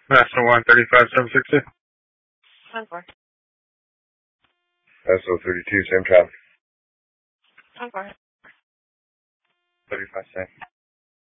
National 135-760. 10-4. SO32, same time. 10-4. 35 same.